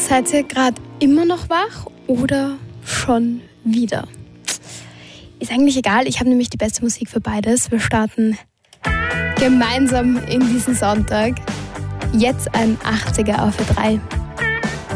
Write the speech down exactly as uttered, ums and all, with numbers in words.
Seid ihr gerade immer noch wach oder schon wieder? Ist eigentlich egal, ich habe nämlich die beste Musik für beides. Wir starten gemeinsam in diesen Sonntag. Jetzt ein achtziger auf A drei.